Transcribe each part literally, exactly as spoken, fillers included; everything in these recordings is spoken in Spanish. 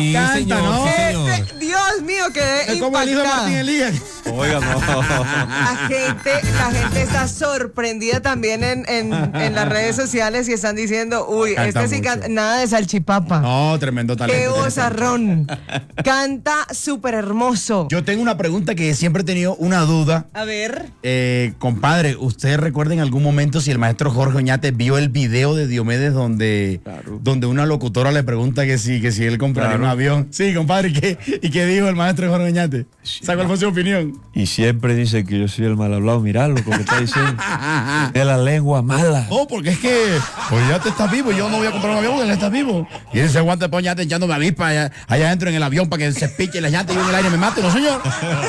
Sí, canta, señor, ¿no? sí, señor. Este, Dios mío, quedé Es como el hijo de impactada. Martín Elías. Oiga, no. La gente, la gente está sorprendida también en, en, en las redes sociales y están diciendo, uy, Canta este sí mucho. canta, nada de salchipapa. No, tremendo talento. Qué vozarrón. Canta súper hermoso. Yo tengo una pregunta que siempre he tenido una duda. A ver. Eh, compadre, ¿usted recuerda en algún momento si el maestro Jorge Oñate vio el video de Diomedes donde, Claro. donde una locutora le pregunta que si, que si él compraría Claro. un avión? Sí, compadre, ¿y qué, ¿y qué dijo el maestro Jorge Oñate? ¿Sabe cuál fue su opinión? Y siempre dice que yo soy el mal hablado. Miralo, lo que está diciendo. De la lengua mala. No, porque es que Oñate está vivo y yo no voy a comprar un avión porque él está vivo. Y ese guante de Oñate echándome avispa allá, allá adentro en el avión para que se piche la llanta y yo en el aire me mate, no señor.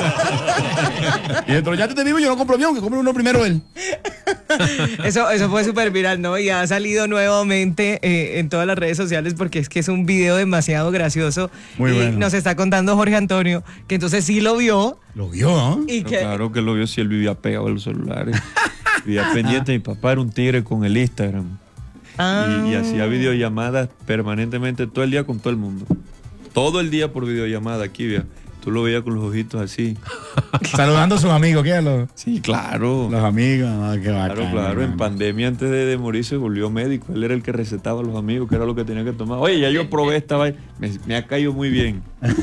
Y dentro de Oñate está vivo y yo no compro avión, que compre uno primero él. Eso, eso fue súper viral, ¿no? Y ha salido nuevamente eh, en todas las redes sociales porque es que es un video demasiado gracioso. Muy y bueno. nos está contando Jorge Antonio que entonces sí lo vio Lo vio, ¿no? y Pero que... claro que lo vio si él vivía pegado a los celulares. Vivía pendiente. Mi papá era un tigre con el Instagram. Ah. Y, y hacía videollamadas permanentemente todo el día con todo el mundo. Todo el día por videollamada aquí, vea. Tú lo veías con los ojitos así. Saludando a sus amigos, ¿qué? Los, Sí, claro. los amigos, ah, qué Claro, bacano, claro. En hermano. pandemia, antes de, de morir, se volvió médico. Él era el que recetaba a los amigos, que era lo que tenía que tomar. Oye, ya yo probé esta vaina. Me, me ha caído muy bien.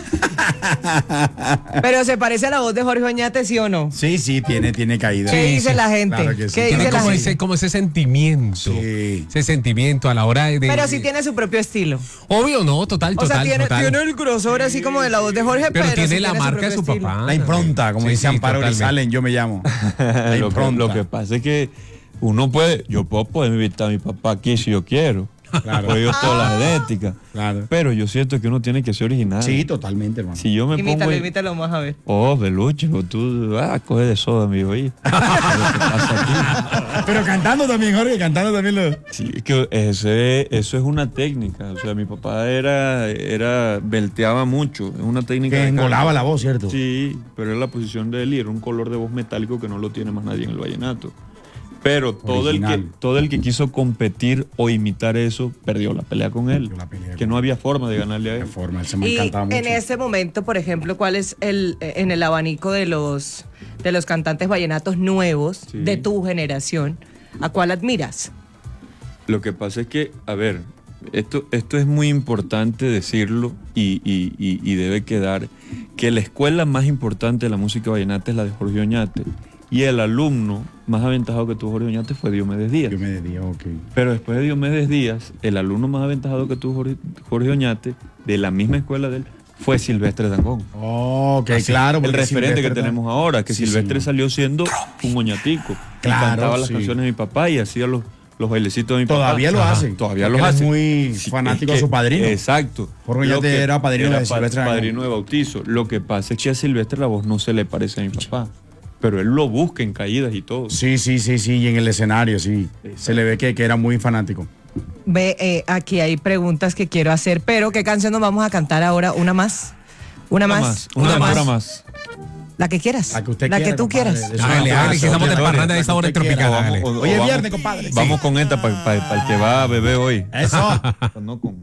Pero se parece a la voz de Jorge Oñate, ¿sí o no? Sí, sí, tiene, tiene caída. ¿Qué Sí, dice sí, la gente? claro que sí. ¿Qué Tiene dice la como gente? ese, como ese sentimiento. Sí. Ese sentimiento a la hora de. Pero sí tiene su propio estilo. Obvio, no, total, O total. sea, tiene, total. tiene el grosor así como de la voz de Jorge, pero, Pero tiene sí la su marca de su propio estilo. papá. La impronta, como Sí, dice sí, Amparo totalmente. Grisalen, yo me llamo. La lo, que, impronta. lo que pasa es que uno puede, yo puedo poder invitar a mi papá aquí si yo quiero. Claro. Porque yo toda la genética. Claro. Pero yo siento que uno tiene que ser original. Sí, totalmente, hermano. Si yo me Imítalo, pongo. imítalo más a ver. Oh, Beluche, pues tú, ah, coge de soda, amigo. Ahí. ¿Qué pasa Pero cantando también, Jorge, cantando también lo. aquí? Sí, es que ese, eso es una técnica. O sea, mi papá era, era, velteaba mucho. Es una técnica. Que de engolaba canto. la voz, ¿cierto? Sí, pero era la posición de él y era un color de voz metálico que no lo tiene más nadie en el vallenato. Pero todo el, que, Original. todo el que quiso competir o imitar eso, perdió la pelea con él. Perdió la pelea que con no había forma de ganarle a De él. forma, él se me Y encantaba mucho. en este momento, por ejemplo, ¿cuál es el eh, en el abanico de los de los cantantes vallenatos nuevos Sí. de tu generación? ¿A cuál admiras? Lo que pasa es que, a ver, esto, esto es muy importante decirlo y, y- y- y debe quedar que la escuela más importante de la música vallenata es la de Jorge Oñate. Y el alumno más aventajado que tuvo Jorge Oñate fue Diomedes Díaz. Yo me decía, ok. Pero después de Diomedes Díaz, el alumno más aventajado que tuvo Jorge, Jorge Oñate, de la misma escuela de él, fue Silvestre Dangond. Ok, Así, claro. el porque referente Silvestre que tenemos ahora, que Sí, Silvestre señor. salió siendo un oñatico. Claro, y cantaba las sí. canciones de mi papá y hacía los, los bailecitos de mi Todavía papá. lo Ajá, hace. Todavía Porque lo él es hace. muy Sí, fanático es de su padrino. Exacto. Jorge Lo Oñate que- era padrino de pa- Silvestre Dangond. Padrino de bautizo. Lo que pasa es que a Silvestre la voz no se le parece a mi papá. Pero él lo busca en caídas y todo. Sí, sí, sí, sí, y en el escenario, sí. Se le ve que, que era muy fanático. Ve, eh, aquí hay preguntas que quiero hacer, pero ¿qué canción nos vamos a cantar ahora? ¿Una más? ¿Una, Una más? más. Una, más. Una más. La que quieras. La que usted La quiera, que tú compadre. quieras. Es Hágale, una hágale, que estamos de obligatoria. parranda de La esta que hora usted tropical, quiera. hágale. O- o Hoy es vamos- viernes, compadre. Vamos con esta para el que va a beber hoy. Eso. No con